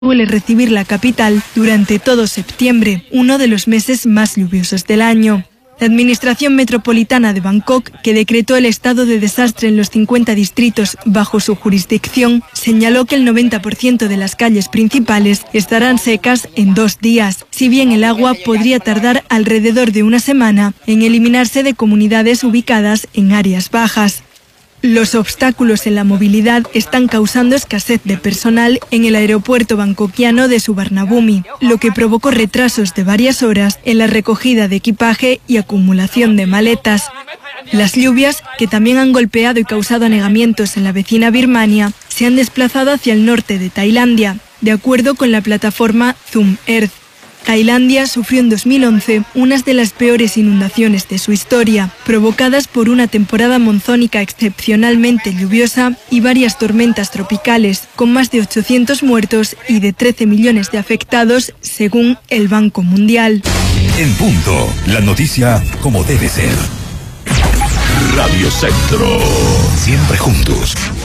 suele recibir la capital durante todo septiembre, uno de los meses más lluviosos del año. La Administración Metropolitana de Bangkok, que decretó el estado de desastre en los 50 distritos bajo su jurisdicción, señaló que el 90% de las calles principales estarán secas en 2 días, si bien el agua podría tardar alrededor de una semana en eliminarse de comunidades ubicadas en áreas bajas. Los obstáculos en la movilidad están causando escasez de personal en el aeropuerto bangkokiano de Suvarnabhumi, lo que provocó retrasos de varias horas en la recogida de equipaje y acumulación de maletas. Las lluvias, que también han golpeado y causado anegamientos en la vecina Birmania, se han desplazado hacia el norte de Tailandia, de acuerdo con la plataforma Zoom Earth. Tailandia sufrió en 2011 unas de las peores inundaciones de su historia, provocadas por una temporada monzónica excepcionalmente lluviosa y varias tormentas tropicales, con más de 800 muertos y de 13 millones de afectados, según el Banco Mundial. En punto, la noticia como debe ser. Radio Centro, siempre juntos.